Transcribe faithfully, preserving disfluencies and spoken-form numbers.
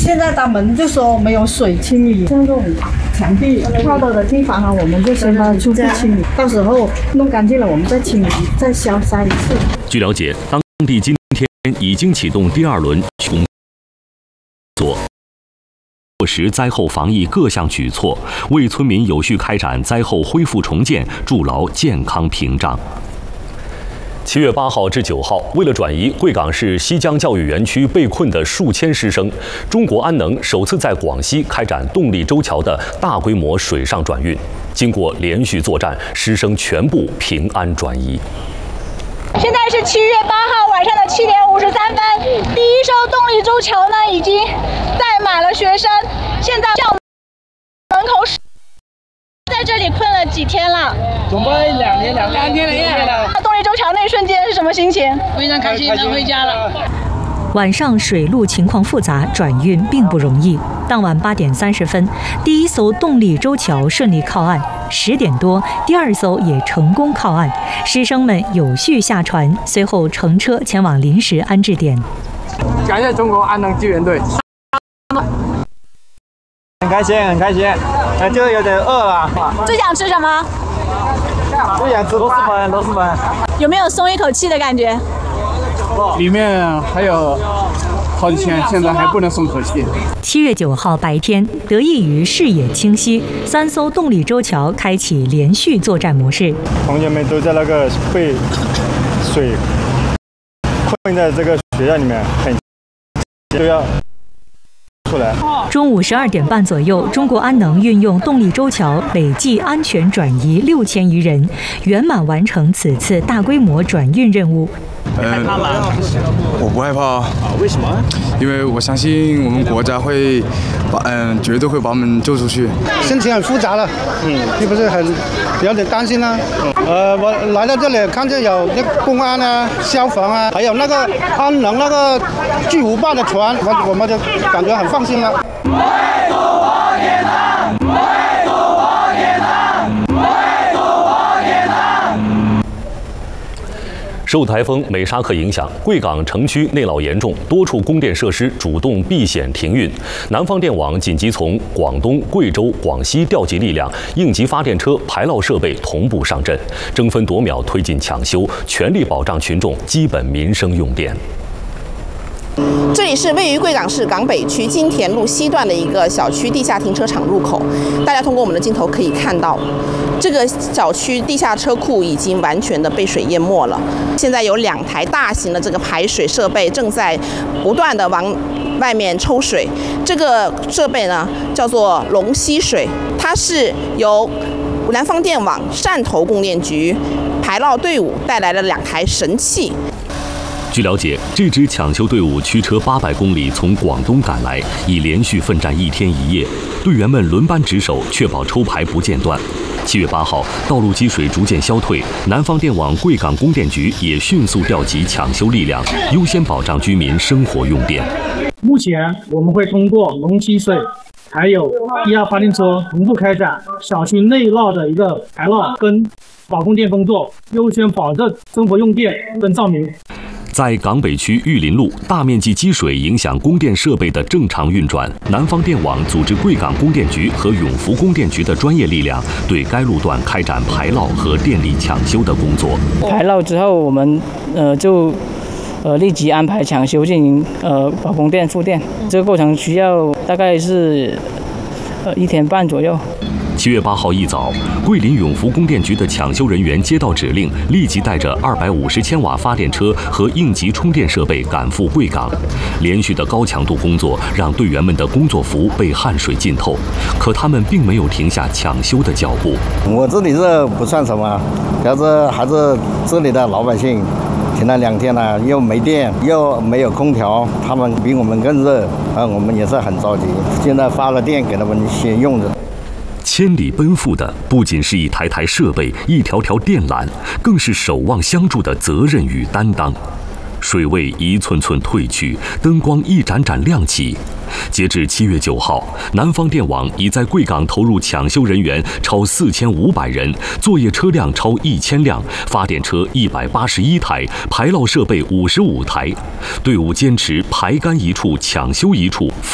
现在他们就说没有水清理，像这种墙壁跳到的地方啊，我们就先把它出去清理，到时候弄干净了，我们再清理，再消杀一次。 据了解，当地今天已经启动第二轮工作。 落实灾后防疫各项举措，为村民有序开展灾后恢复重建筑牢健康屏障。七月八号至九号，为了转移贵港市西江教育园区被困的数千师生，中国安能首次在广西开展动力舟桥的大规模水上转运。经过连续作战，师生全部平安转移。 现在是七月八号晚上的七点五十三分，第一艘动力舟桥呢已经载满了学生，现在校门口在这里困了几天了？ 准备两年两两天两夜了。 动力舟桥那一瞬间是什么心情？ 非常开心，能回家了。 晚上水路情况复杂，转运并不容易。当晚八点三十分，第一艘动力舟桥顺利靠岸。十点多，第二艘也成功靠岸，师生们有序下船，随后乘车前往临时安置点。 感谢中国安能救援队。 很开心，很开心，呃，就有点饿了。 最想吃什么？ 最想吃螺蛳粉，螺蛳粉。 有没有松一口气的感觉？ 里面还有好几千，现在还不能松口气。 七月九号白天，得益于视野清晰，三艘动力舟桥开启连续作战模式。 同学们都在那个被水困在这个学校里面，很都要出来。 中午十二点半左右，中国安能运用动力舟桥累计安全转移六千余人，圆满完成此次大规模转运任务。 嗯，我不害怕啊， 为什么？ 因为我相信我们国家会把嗯，绝对会把我们救出去。 心情很复杂了，嗯，是不是很有点担心呢？呃，我来到这里看见有那公安啊、消防啊，还有那个安能那个巨无霸的船，我我们就感觉很放心了。 受台风美沙克影响，贵港城区内涝严重，多处供电设施主动避险停运。南方电网紧急从广东、贵州、广西调集力量，应急发电车、排涝设备同步上阵，争分夺秒推进抢修，全力保障群众基本民生用电。 这里是位于贵港市港北区金田路西段的一个小区地下停车场入口。大家通过我们的镜头可以看到，这个小区地下车库已经完全的被水淹没了。现在有两台大型的这个排水设备正在不断的往外面抽水。这个设备呢叫做龙吸水，它是由南方电网汕头供电局排涝队伍带来了两台神器。 据了解，这支抢修队伍驱车八百公里从广东赶来，已连续奋战一天一夜。队员们轮班值守，确保抽排不间断。七月八号，道路积水逐渐消退，南方电网贵港供电局也迅速调集抢修力量，优先保障居民生活用电。 目前我们会通过龙吸水，还有地下发电车同步开展小区内涝的一个排涝跟保供电工作，优先保证生活用电跟照明。 在港北区玉林路，大面积积水影响供电设备的正常运转。南方电网组织贵港供电局和永福供电局的专业力量，对该路段开展排涝和电力抢修的工作。 排涝之后，我们呃就呃立即安排抢修进行呃保供电复电。这个过程需要大概是呃一天半左右。 七月八号一早，桂林永福供电局的抢修人员接到指令，立即带着二百五十千瓦发电车和应急充电设备赶赴贵港。连续的高强度工作让队员们的工作服被汗水浸透，可他们并没有停下抢修的脚步。 我这里这不算什么，要是还是这里的老百姓。 停了两天了，又没电，又没有空调，他们比我们更热，啊，我们也是很着急。现在发了电给他们先用着。 千里奔赴的不仅是一台台设备、一条条电缆，更是守望相助的责任与担当。水位一寸寸退去，灯光一盏盏亮起。截至七月九号，南方电网已在贵港投入抢修人员超四千五百人，作业车辆超一千辆，发电车一百八十一台，排涝设备五十五台。队伍坚持排干一处，抢修一处。